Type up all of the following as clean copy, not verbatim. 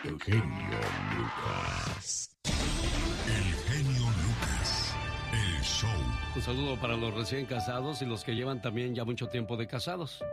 El genio Lucas. El genio Lucas. El show. Un saludo para los recién casados y los que llevan también ya mucho tiempo de casados.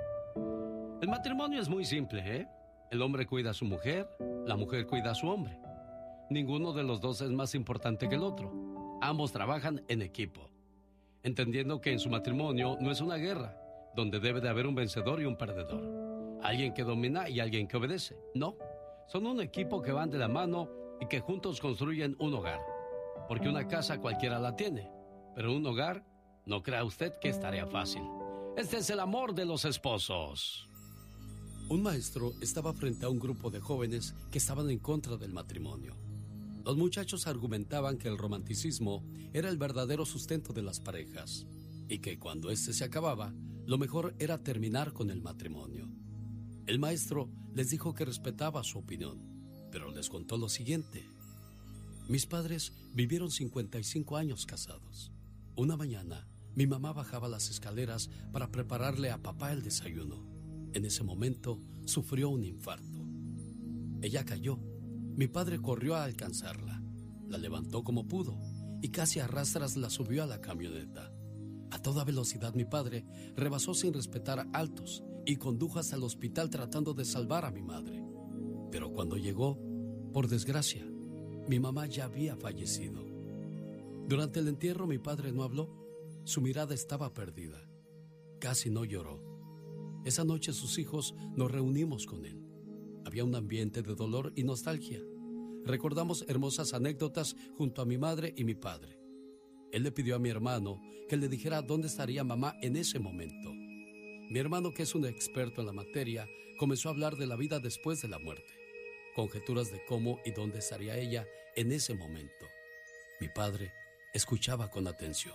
El matrimonio es muy simple, ¿eh? El hombre cuida a su mujer, la mujer cuida a su hombre. Ninguno de los dos es más importante que el otro. Ambos trabajan en equipo, entendiendo que en su matrimonio no es una guerra, donde debe de haber un vencedor y un perdedor. Alguien que domina y alguien que obedece. No, son un equipo que van de la mano y que juntos construyen un hogar. Porque una casa cualquiera la tiene, pero un hogar, no crea usted que es tarea fácil. Este es el amor de los esposos. Un maestro estaba frente a un grupo de jóvenes que estaban en contra del matrimonio. Los muchachos argumentaban que el romanticismo era el verdadero sustento de las parejas y que cuando éste se acababa, lo mejor era terminar con el matrimonio. El maestro les dijo que respetaba su opinión, pero les contó lo siguiente. Mis padres vivieron 55 años casados. Una mañana, mi mamá bajaba las escaleras para prepararle a papá el desayuno. En ese momento, sufrió un infarto. Ella cayó. Mi padre corrió a alcanzarla. La levantó como pudo y casi a rastras la subió a la camioneta. A toda velocidad mi padre rebasó sin respetar altos y condujo hasta el hospital tratando de salvar a mi madre. Pero cuando llegó, por desgracia, mi mamá ya había fallecido. Durante el entierro mi padre no habló. Su mirada estaba perdida. Casi no lloró. Esa noche sus hijos nos reunimos con él. Había un ambiente de dolor y nostalgia. Recordamos hermosas anécdotas junto a mi madre y mi padre. Él le pidió a mi hermano que le dijera dónde estaría mamá en ese momento. Mi hermano, que es un experto en la materia, comenzó a hablar de la vida después de la muerte. Conjeturas de cómo y dónde estaría ella en ese momento. Mi padre escuchaba con atención.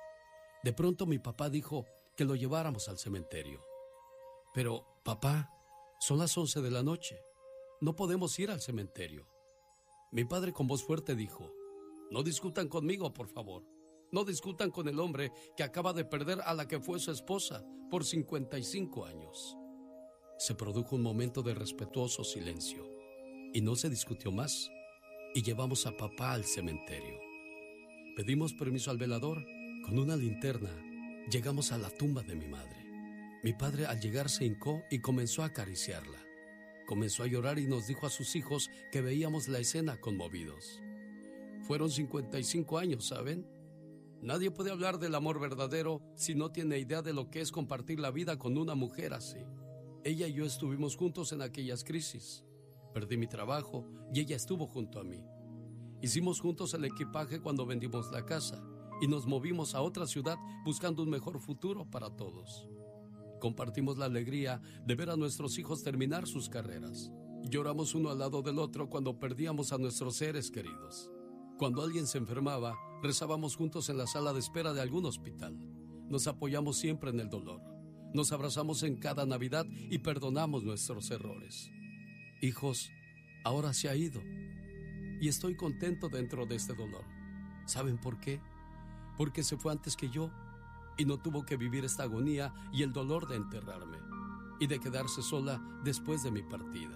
De pronto mi papá dijo que lo lleváramos al cementerio. Pero, papá, son las 11 de la noche. No podemos ir al cementerio. Mi padre con voz fuerte dijo, no discutan conmigo, por favor. No discutan con el hombre que acaba de perder a la que fue su esposa por 55 años. Se produjo un momento de respetuoso silencio y no se discutió más. Y llevamos a papá al cementerio. Pedimos permiso al velador. Con una linterna llegamos a la tumba de mi madre. Mi padre al llegar se hincó y comenzó a acariciarla. Comenzó a llorar y nos dijo a sus hijos que veíamos la escena conmovidos. Fueron 55 años, ¿saben? Nadie puede hablar del amor verdadero si no tiene idea de lo que es compartir la vida con una mujer así. Ella y yo estuvimos juntos en aquellas crisis. Perdí mi trabajo y ella estuvo junto a mí. Hicimos juntos el equipaje cuando vendimos la casa y nos movimos a otra ciudad buscando un mejor futuro para todos. Compartimos la alegría de ver a nuestros hijos terminar sus carreras. Lloramos uno al lado del otro cuando perdíamos a nuestros seres queridos. Cuando alguien se enfermaba, rezábamos juntos en la sala de espera de algún hospital. Nos apoyamos siempre en el dolor. Nos abrazamos en cada Navidad y perdonamos nuestros errores. Hijos, ahora se ha ido. Y estoy contento dentro de este dolor. ¿Saben por qué? Porque se fue antes que yo y no tuvo que vivir esta agonía y el dolor de enterrarme y de quedarse sola después de mi partida.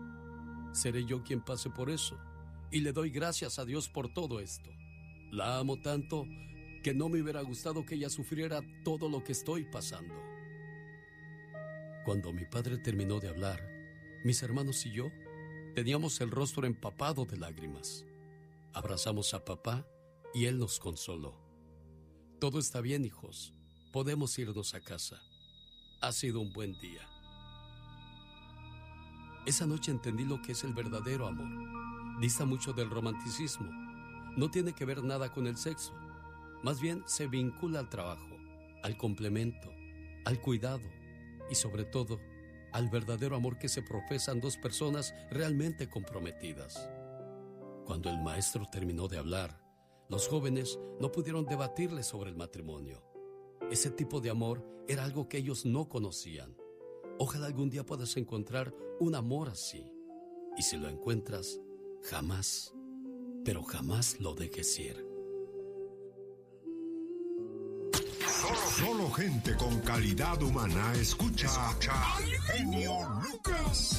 Seré yo quien pase por eso y le doy gracias a Dios por todo esto. La amo tanto que no me hubiera gustado que ella sufriera todo lo que estoy pasando. Cuando mi padre terminó de hablar, mis hermanos y yo teníamos el rostro empapado de lágrimas. Abrazamos a papá y él nos consoló. Todo está bien, hijos. Podemos irnos a casa. Ha sido un buen día. Esa noche entendí lo que es el verdadero amor. Dista mucho del romanticismo. No tiene que ver nada con el sexo. Más bien se vincula al trabajo, al complemento, al cuidado y sobre todo al verdadero amor que se profesan dos personas realmente comprometidas. Cuando el maestro terminó de hablar, los jóvenes no pudieron debatirle sobre el matrimonio. Ese tipo de amor era algo que ellos no conocían. Ojalá algún día puedas encontrar un amor así. Y si lo encuentras, jamás, pero jamás lo dejes ir. Solo gente con calidad humana escucha al genio Lucas.